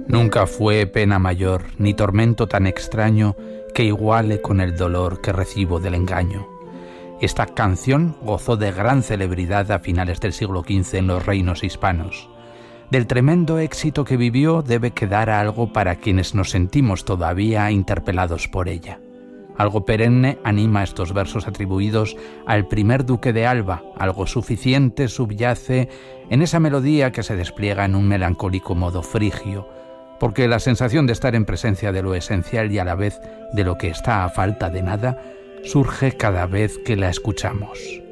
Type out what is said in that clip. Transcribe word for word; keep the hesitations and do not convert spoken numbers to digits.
Nunca fue pena mayor, ni tormento tan extraño que iguale con el dolor que recibo del engaño. Esta canción gozó de gran celebridad a finales del siglo quince en los reinos hispanos. Del tremendo éxito que vivió debe quedar algo para quienes nos sentimos todavía interpelados por ella. Algo perenne anima estos versos atribuidos al primer duque de Alba. Algo suficiente subyace en esa melodía que se despliega en un melancólico modo frigio, porque la sensación de estar en presencia de lo esencial y a la vez de lo que está a falta de nada surge cada vez que la escuchamos.